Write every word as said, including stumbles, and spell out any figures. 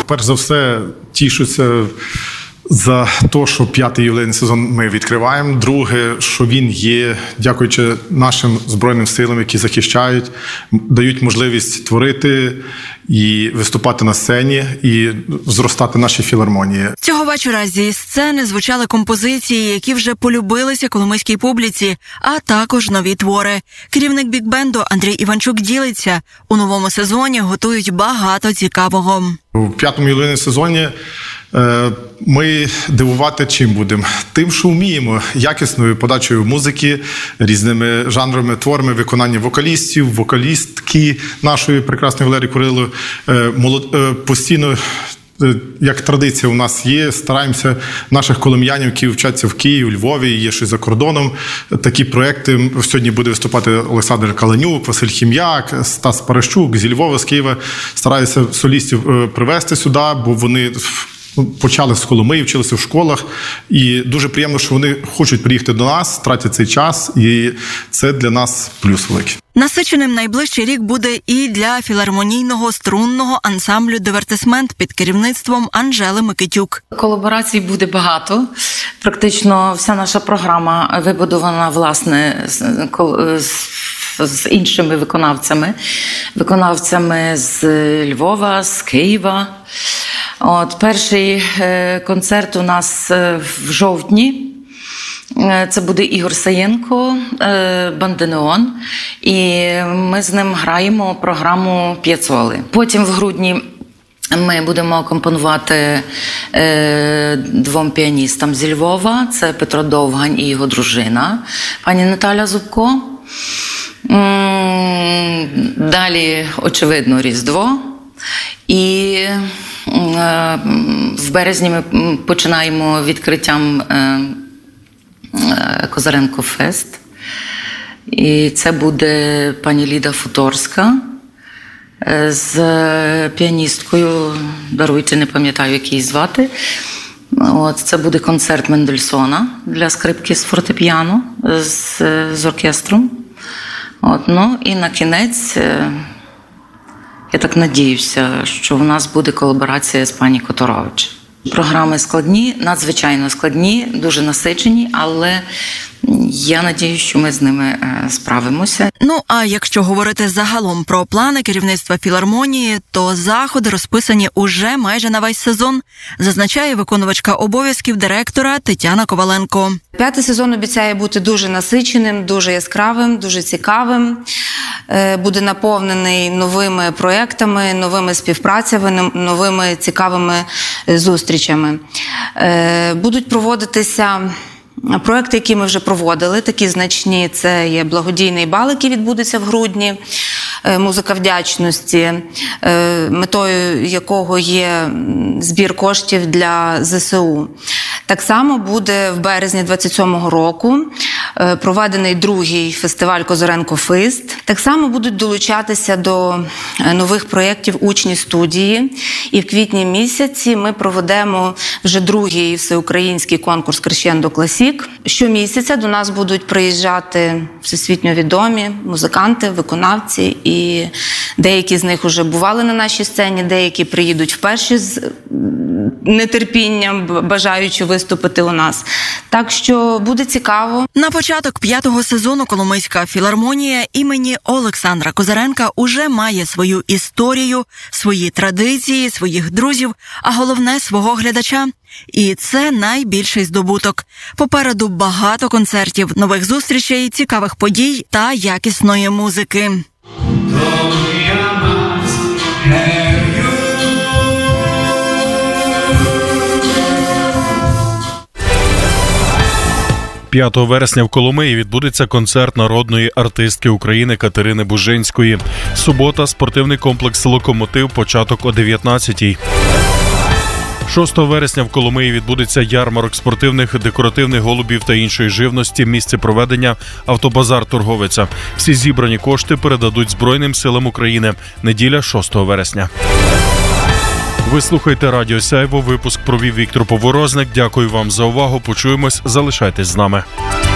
перш за все, тішуся за те, що п'ятий ювілейний сезон ми відкриваємо. Друге, що він є, дякуючи нашим Збройним силам, які захищають, дають можливість творити і виступати на сцені, і зростати наші філармонії. Цього вечора зі сцени звучали композиції, які вже полюбилися коломийській публіці, а також нові твори. Керівник бік-бенду Андрій Іванчук ділиться, у новому сезоні готують багато цікавого. У п'ятому ювілейному сезоні ми дивувати чим будемо? Тим, що вміємо, якісною подачею музики, різними жанровими творами, виконання вокалістів, вокалістки нашої прекрасної Валерії Курило. Постійно, як традиція у нас є, стараємося наших колом'янів, які вчаться в Києві, у Львові, є щось за кордоном. Такі проекти. Сьогодні буде виступати Олександр Каленюк, Василь Хім'як, Стас Паращук зі Львова, з Києва. Стараюся солістів привезти сюди, бо вони почали з Коломиї, вчилися в школах, і дуже приємно, що вони хочуть приїхати до нас, тратять цей час, і це для нас плюс великий. Насиченим найближчий рік буде і для філармонійного струнного ансамблю «Дивертисмент» під керівництвом Анжели Микитюк. Колаборацій буде багато. Практично вся наша програма вибудована, власне, з з іншими виконавцями. Виконавцями з Львова, з Києва. От, перший е, концерт у нас е, в жовтні. Е, це буде Ігор Саєнко, е, банденеон. І ми з ним граємо програму «П'яцоли». Потім в грудні ми будемо акомпонувати е, двом піаністам зі Львова. Це Петро Довгань і його дружина, пані Наталя Зубко. М-м, далі, очевидно, Різдво. І в березні ми починаємо відкриттям Козаренко Фест. І це буде пані Ліда Футорська з піаністкою, даруйте, не пам'ятаю, як її звати. От, це буде концерт Мендельсона для скрипки з фортепіано, з, з оркестром. От, ну, і на кінець, я так надіюся, що в нас буде колаборація з пані Которович. Програми складні, надзвичайно складні, дуже насичені, але я надіюсь, що ми з ними справимося. Ну, а якщо говорити загалом про плани керівництва філармонії, то заходи розписані уже майже на весь сезон, зазначає виконувачка обов'язків директора Тетяна Коваленко. П'ятий сезон обіцяє бути дуже насиченим, дуже яскравим, дуже цікавим. Буде наповнений новими проєктами, новими співпрацями, новими цікавими зустрічами. Будуть проводитися проекти, які ми вже проводили, такі значні, це є благодійний бал, який відбудеться в грудні, музика вдячності, метою якого є збір коштів для зе се у. Так само буде в березні двадцять сьомого року проведений другий фестиваль «Козаренко Фест». Так само будуть долучатися до нових проєктів учні студії. І в квітні місяці ми проведемо вже другий всеукраїнський конкурс «Крещендо Класік». Щомісяця до нас будуть приїжджати всесвітньо відомі музиканти, виконавці, і деякі з них вже бували на нашій сцені, деякі приїдуть вперше з нетерпінням, бажаючи виступити у нас. Так що буде цікаво. На початок п'ятого сезону Коломийська філармонія імені Олександра Козаренка уже має свою історію, свої традиції, своїх друзів, а головне – свого глядача. І це найбільший здобуток. Попереду багато концертів, нових зустрічей, цікавих подій та якісної музики. п'ятого вересня в Коломиї відбудеться концерт народної артистки України Катерини Бужинської. Субота, спортивний комплекс «Локомотив», початок о дев'ятнадцятій. шостого вересня в Коломиї відбудеться ярмарок спортивних, декоративних голубів та іншої живності. Місце проведення – автобазар Торговиця. Всі зібрані кошти передадуть Збройним силам України. Неділя, шостого вересня. Ви слухаєте Радіо Сяйво. Випуск провів Віктор Поворозник. Дякую вам за увагу. Почуємось. Залишайтесь з нами.